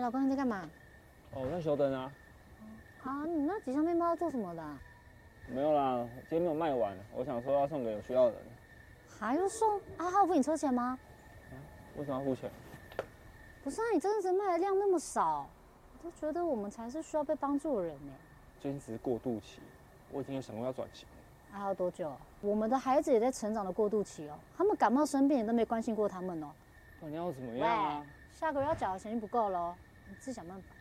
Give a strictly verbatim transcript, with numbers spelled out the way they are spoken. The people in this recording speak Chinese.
老公，你在干嘛？ 哦，我在修灯啊。 啊，你那几箱面包要做什么的、啊？ 没有啦，今天没有卖完，我想说要送给有需要的人。 还要送？啊，还要付你车钱吗？ 啊，为什么要付钱？ 不是啊，你这阵子卖的量那么少，我都觉得我们才是需要被帮助的人呢。 最近只是过渡期，我已经有想过要转型。 还要多久？我们的孩子也在成长的过渡期哦，他们感冒生病，你都没关心过他们哦。 那你要怎么样啊？ 下个月要缴的钱就不够了，你自己想办法。